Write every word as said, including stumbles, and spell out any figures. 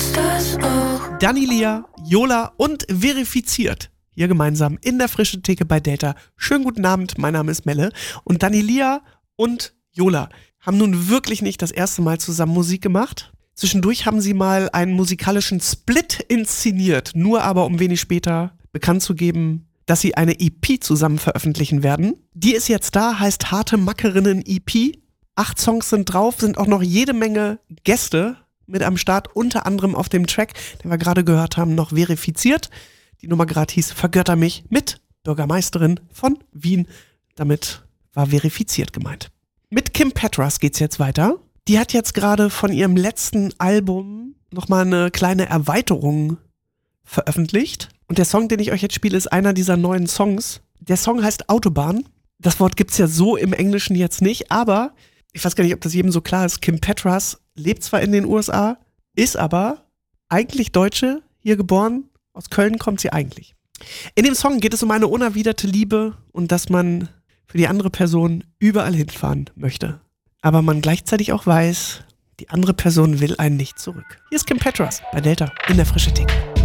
ist das auch. Dani Lia, Yola und Verifiziert. Hier gemeinsam in der frischen Theke bei Delta. Schönen guten Abend, mein Name ist Melle. Und Dani Lia und Yola haben nun wirklich nicht das erste Mal zusammen Musik gemacht. Zwischendurch haben sie mal einen musikalischen Split inszeniert, nur aber um wenig später bekannt zu geben, dass sie eine E P zusammen veröffentlichen werden. Die ist jetzt da, heißt Harte Mackerinnen E P. Acht Songs sind drauf, sind auch noch jede Menge Gäste mit am Start, unter anderem auf dem Track, den wir gerade gehört haben, noch Verifiziert. Die Nummer gerade hieß Vergötter mich mit Bürgermeisterin von Wien. Damit war Verifiziert gemeint. Mit Kim Petras geht's jetzt weiter. Die hat jetzt gerade von ihrem letzten Album nochmal eine kleine Erweiterung veröffentlicht. Und der Song, den ich euch jetzt spiele, ist einer dieser neuen Songs. Der Song heißt Autobahn. Das Wort gibt's ja so im Englischen jetzt nicht, aber ich weiß gar nicht, ob das jedem so klar ist. Kim Petras lebt zwar in den U S A, ist aber eigentlich Deutsche, hier geboren. Aus Köln kommt sie eigentlich. In dem Song geht es um eine unerwiderte Liebe und dass man für die andere Person überall hinfahren möchte. Aber man gleichzeitig auch weiß, die andere Person will einen nicht zurück. Hier ist Kim Petras bei Delta in der frischen Theke.